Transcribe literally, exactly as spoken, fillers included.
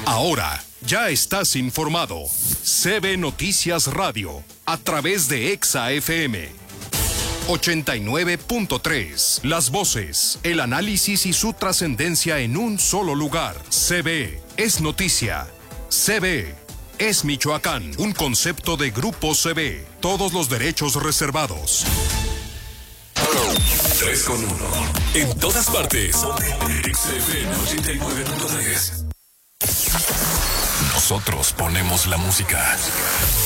Ahora ya estás informado. C B Noticias Radio, a través de Exa F M ochenta y nueve punto tres. Las voces, el análisis y su trascendencia en un solo lugar. C B es noticia. C B es Michoacán. Un concepto de Grupo C B. Todos los derechos reservados. tres con uno. En todas partes. Exa F M ochenta y nueve punto tres. Nosotros ponemos la música.